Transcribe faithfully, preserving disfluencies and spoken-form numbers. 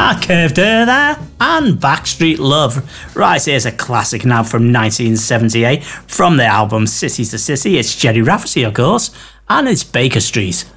Ah, Curved Air there, and Backstreet Love. Right, here's a classic now from nineteen seventy-eight, from the album City to City. It's Gerry Rafferty, of course, and it's Baker Street.